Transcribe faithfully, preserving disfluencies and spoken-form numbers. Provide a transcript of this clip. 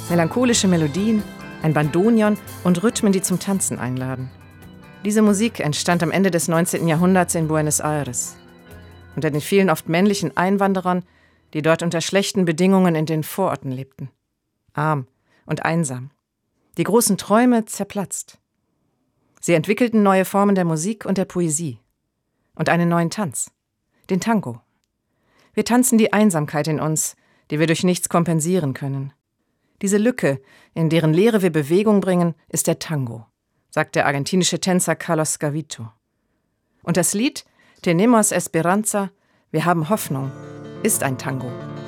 Melancholische Melodien, ein Bandoneon und Rhythmen, die zum Tanzen einladen. Diese Musik entstand am Ende des neunzehnten Jahrhunderts in Buenos Aires. Unter den vielen oft männlichen Einwanderern, die dort unter schlechten Bedingungen in den Vororten lebten. Arm und einsam. Die großen Träume zerplatzt. Sie entwickelten neue Formen der Musik und der Poesie. Und einen neuen Tanz. Den Tango. Wir tanzen die Einsamkeit in uns, die wir durch nichts kompensieren können. Diese Lücke, in deren Leere wir Bewegung bringen, ist der Tango, sagt der argentinische Tänzer Carlos Gavito. Und das Lied Tenemos Esperanza, wir haben Hoffnung, ist ein Tango.